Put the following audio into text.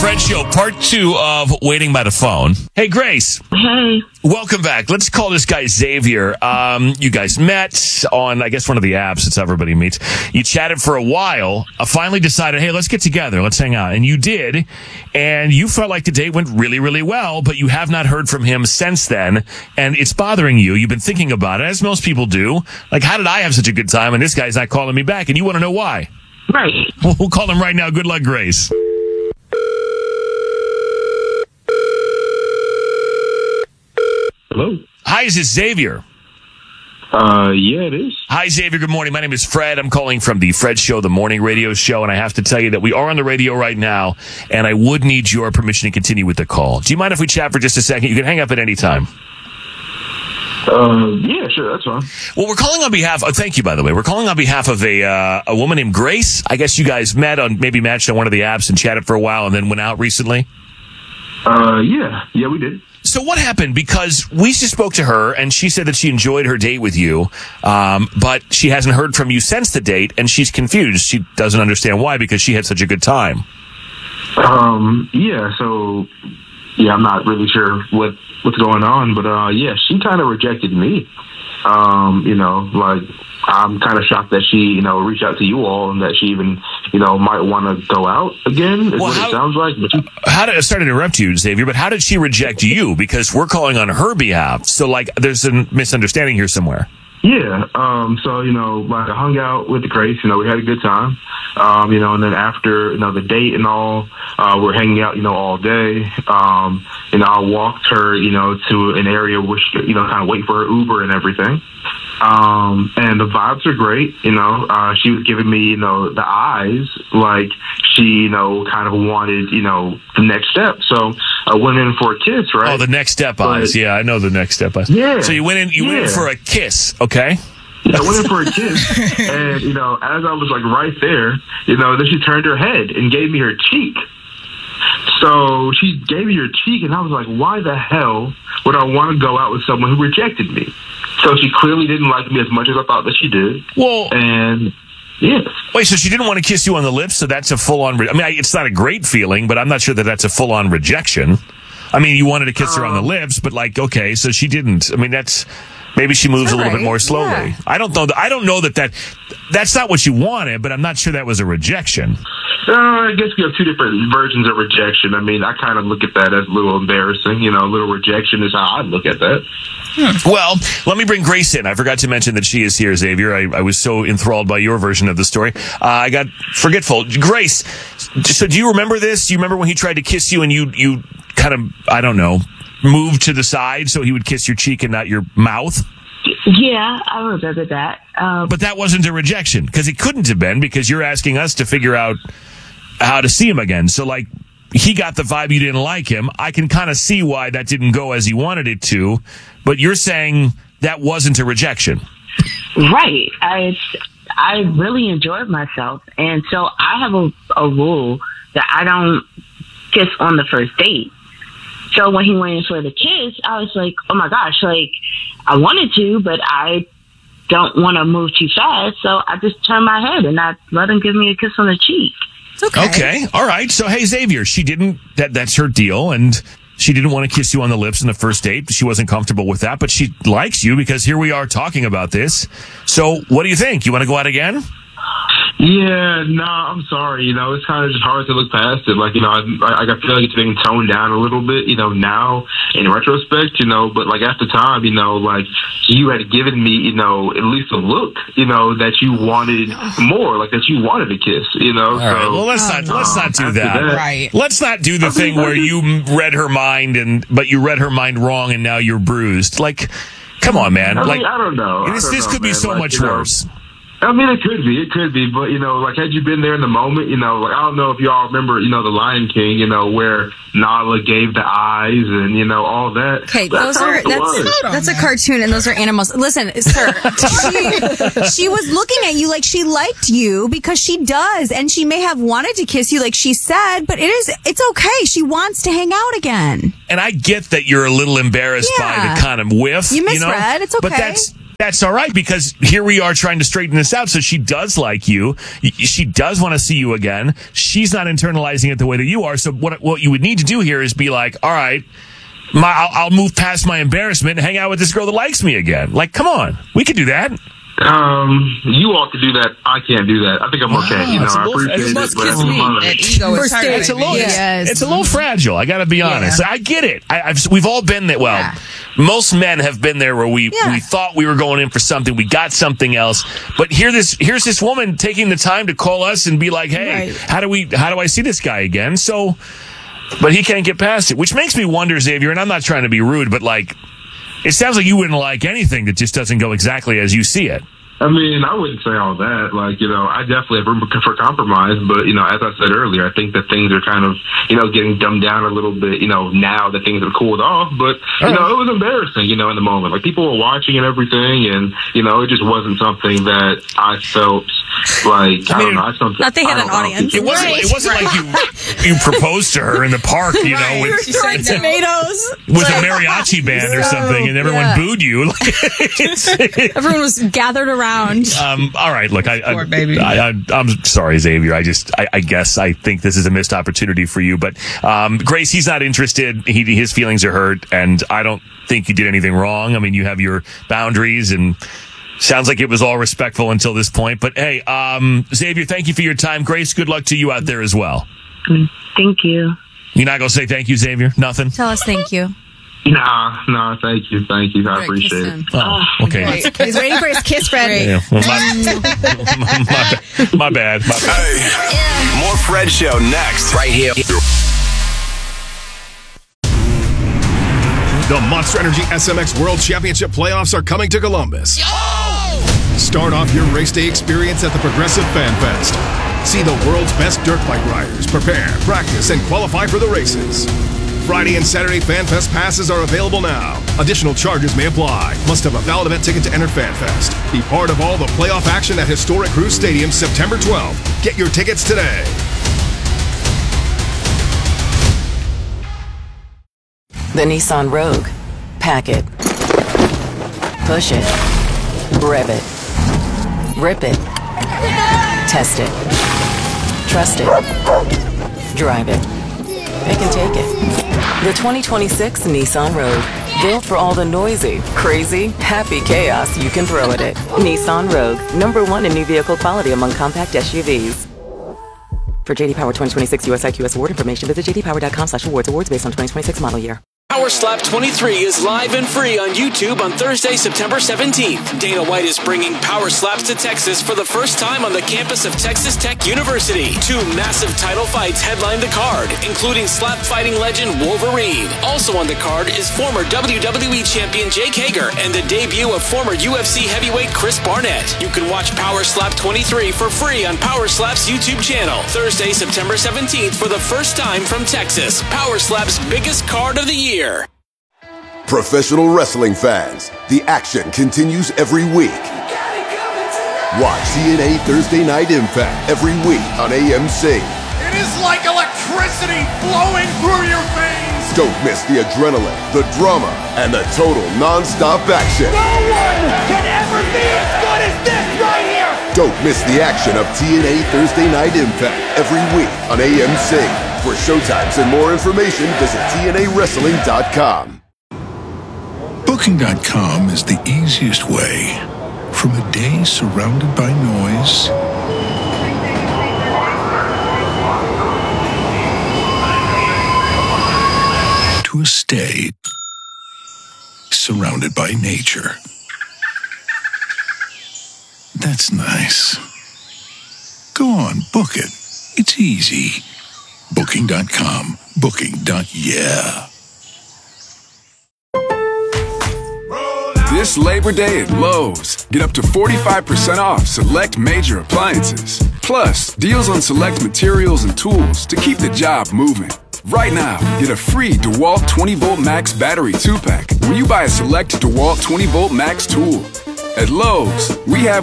Fred Show, part 2 of Waiting by the Phone. Hey, Grace. Hey. Welcome back. Let's call this guy Xavier. You guys met on, I guess, one of the apps. It's how everybody meets. You chatted for a while, finally decided, hey, let's get together. Let's hang out. And you did. And you felt like the date went really, really well, but you have not heard from him since then. And it's bothering you. You've been thinking about it, as most people do. Like, how did I have such a good time and this guy's not calling me back? And you want to know why. Right. We'll call him right now. Good luck, Grace. Hello? Hi, is this Xavier? Yeah, it is. Hi, Xavier. Good morning. My name is Fred. I'm calling from the Fred Show, the morning radio show, and I have to tell you that we are on the radio right now, and I would need your permission to continue with the call. Do you mind if we chat for just a second? You can hang up at any time. Yeah, sure, that's fine. Well, we're calling on behalf of, thank you, by the way. We're calling on behalf of a woman named Grace. I guess you guys maybe matched on one of the apps and chatted for a while and then went out recently? Yeah, we did. So what happened? Because we just spoke to her, and she said that she enjoyed her date with you, but she hasn't heard from you since the date, and she's confused. She doesn't understand why, because she had such a good time. I'm not really sure what's going on, but she kind of rejected me. I'm kind of shocked that she, reached out to you all and that she even, might want to go out again, is what it sounds like. Sorry to interrupt you, Xavier, but how did she reject you? Because we're calling on her behalf. So, there's a misunderstanding here somewhere. Yeah. I hung out with Grace, we had a good time. And then after, the date and all, we're hanging out, all day. I walked her, to an area where she could, kind of wait for her Uber and everything. And the vibes are great, she was giving me, the eyes, like she, kind of wanted, the next step. So I went in for a kiss, right? Oh, the next step eyes. Yeah, I know the next step eyes. Yeah. So you went in for a kiss, okay? Yeah, I went in for a kiss, and, as I was, right there, then she turned her head and gave me her cheek. So she gave me her cheek, and I was like, why the hell would I want to go out with someone who rejected me? So she clearly didn't like me as much as I thought that she did. Well, and yeah. Wait, so she didn't want to kiss you on the lips, so that's a full-on... it's not a great feeling, but I'm not sure that that's a full-on rejection. You wanted to kiss her on the lips, but, okay, so she didn't. That's... Maybe she moves a little bit more slowly. Yeah. I don't know that's not what you wanted, but I'm not sure that was a rejection. I guess we have two different versions of rejection. I kind of look at that as a little embarrassing. A little rejection is how I look at that. Well, let me bring Grace in. I forgot to mention that she is here, Xavier. I was so enthralled by your version of the story. I got forgetful. Grace, so do you remember this? Do you remember when he tried to kiss you and you kind of, moved to the side so he would kiss your cheek and not your mouth? Yeah, I remember that. But that wasn't a rejection, because it couldn't have been, because you're asking us to figure out how to see him again. So, he got the vibe you didn't like him. I can kind of see why that didn't go as he wanted it to, but you're saying that wasn't a rejection. Right. I really enjoyed myself, and so I have a rule that I don't kiss on the first date. So when he went in for the kiss, I was like, oh my gosh, I wanted to, but I don't want to move too fast. So I just turned my head and I let him give me a kiss on the cheek. Okay. All right. So, hey, Xavier, she didn't, that's her deal. And she didn't want to kiss you on the lips in the first date. She wasn't comfortable with that, but she likes you because here we are talking about this. So what do you think? You want to go out again? Yeah, no, I'm sorry. It's kind of just hard to look past it. I feel like it's being toned down a little bit, now, in retrospect, but at the time, you had given me, at least a look, that you wanted more, that you wanted a kiss, All right. Well, let's not do that. Right. Let's not do the thing where you read her mind but you read her mind wrong and now you're bruised. Come on, man. I don't know. This could be so much worse. It could be, but, had you been there in the moment, I don't know if y'all remember, The Lion King, where Nala gave the eyes and, all that. Okay, that's a cartoon and those are animals. Listen, sir, she was looking at you like she liked you because she does, and she may have wanted to kiss you like she said, but it's okay. She wants to hang out again. And I get that you're a little embarrassed by the kind of whiff. You misread. It's okay. But That's all right, because here we are trying to straighten this out. So she does like you. She does want to see you again. She's not internalizing it the way that you are. So what you would need to do here is be like, all right, I'll move past my embarrassment and hang out with this girl that likes me again. Like, come on. We could do that. You all could do that. I can't do that. I think I'm okay. You know, I appreciate it, but it's a little fragile. I got to be honest. I get it. We've all been there. Well, most men have been there where we thought we were going in for something. We got something else. But here's this woman taking the time to call us and be like, hey, how do I see this guy again? So, but he can't get past it, which makes me wonder, Xavier, and I'm not trying to be rude, but like, it sounds like you wouldn't like anything that just doesn't go exactly as you see it. I mean, I wouldn't say all that. Like, you know, I definitely have room for compromise. But, you know, as I said earlier, I think that things are kind of, you know, getting dumbed down a little bit, you know, now that things have cooled off. But, you know, it was embarrassing, you know, in the moment. Like, people were watching and everything. And, you know, it just wasn't something that I felt like, I don't know. Not they had an audience. It wasn't like you proposed to her in the park, you know, with throwing tomatoes. With a mariachi band or something, and everyone booed you. Everyone was gathered around. All right, look, I'm sorry, Xavier. I guess I think this is a missed opportunity for you. But Grace, he's not interested. His feelings are hurt, and I don't think you did anything wrong. I mean, you have your boundaries, and sounds like it was all respectful until this point. But hey, Xavier, thank you for your time. Grace, good luck to you out there as well. Thank you. You're not going to say thank you, Xavier? Nothing? Tell us thank you. No, thank you. I appreciate it. Oh, okay. He's waiting for his kiss, Fred. Yeah, well, my bad. Hey. More Fred Show next. Right here. The Monster Energy SMX World Championship playoffs are coming to Columbus. Start off your race day experience at the Progressive Fan Fest. See the world's best dirt bike riders prepare, practice, and qualify for the races. Friday and Saturday Fan Fest passes are available now. Additional charges may apply. Must have a valid event ticket to enter Fan Fest. Be part of all the playoff action at Historic Cruise Stadium September 12th. Get your tickets today. The Nissan Rogue. Pack it. Push it. Rev it. Rip it. Test it. Trust it. Drive it. Pick and take it. The 2026 Nissan Rogue. Built for all the noisy, crazy, happy chaos you can throw at it. Nissan Rogue. #1 in new vehicle quality among compact SUVs. For JD Power 2026 US IQS award information, visit jdpower.com/awards. Awards based on 2026 model year. Power Slap 23 is live and free on YouTube on Thursday, September 17th. Dana White is bringing Power Slaps to Texas for the first time on the campus of Texas Tech University. 2 massive title fights headline the card, including slap fighting legend Wolverine. Also on the card is former WWE champion Jake Hager and the debut of former UFC heavyweight Chris Barnett. You can watch Power Slap 23 for free on Power Slap's YouTube channel. Thursday, September 17th for the first time from Texas. Power Slap's biggest card of the year. Professional wrestling fans, the action continues every week. Watch TNA Thursday Night Impact every week on AMC. It is like electricity flowing through your veins. Don't miss the adrenaline, the drama, and the total non-stop action. No one can ever be as good as this right here. Don't miss the action of TNA Thursday Night Impact every week on AMC. For showtimes and more information, visit TNAWrestling.com. Booking.com is the easiest way from a day surrounded by noise to a stay surrounded by nature. That's nice. Go on, book it. It's easy. Booking.com. Booking.yeah. This Labor Day at Lowe's, get up to 45% off select major appliances. Plus, deals on select materials and tools to keep the job moving. Right now, get a free DeWalt 20-Volt Max battery 2-pack when you buy a select DeWalt 20-Volt Max tool. At Lowe's, we have